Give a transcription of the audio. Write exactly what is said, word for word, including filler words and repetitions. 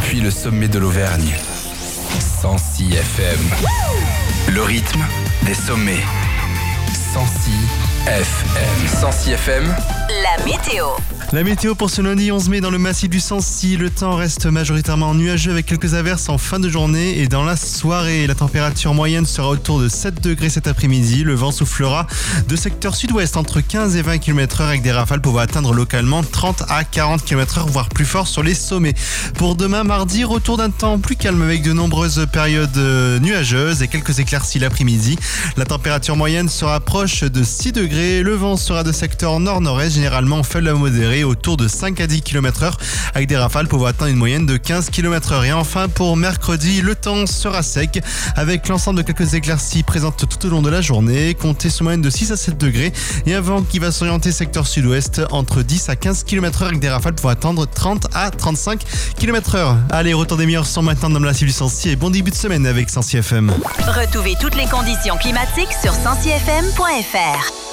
depuis le sommet de l'Auvergne. Sancy F M. Le rythme des sommets. Sancy F M. Sancy F M. La météo. La météo pour ce lundi onze mai dans le massif du Sancy. Le temps reste majoritairement nuageux avec quelques averses en fin de journée et dans la soirée. La température moyenne sera autour de sept degrés cet après-midi. Le vent soufflera de secteur sud-ouest entre quinze et vingt kilomètres heure avec des rafales pouvant atteindre localement trente à quarante kilomètres heure, voire plus fort sur les sommets. Pour demain mardi, retour d'un temps plus calme avec de nombreuses périodes nuageuses et quelques éclaircies l'après-midi. La température moyenne sera proche de six degrés. Le vent sera de secteur nord-nord-est, généralement faible à modéré, autour de cinq à dix kilomètres heure avec des rafales pouvant atteindre une moyenne de quinze kilomètres heure. Et enfin pour mercredi, le temps sera sec avec l'ensemble de quelques éclaircies présentes tout au long de la journée. Comptez sur moyenne de six à sept degrés et un vent qui va s'orienter secteur sud-ouest entre dix à quinze kilomètres heure avec des rafales pouvant atteindre trente à trente-cinq kilomètres heure. Allez, retour des meilleurs sons maintenant dans le massif du Sancy et bon début de semaine avec Sancy F M. Retrouvez toutes les conditions climatiques sur sancy f m point f r.